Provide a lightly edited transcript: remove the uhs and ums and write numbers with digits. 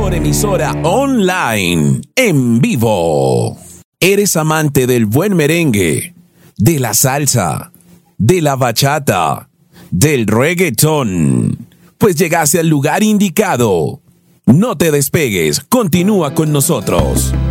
mejor emisora online, en vivo. ¿Eres amante del buen merengue, de la salsa, de la bachata, del reggaetón? Pues llegaste al lugar indicado. No te despegues, continúa con nosotros.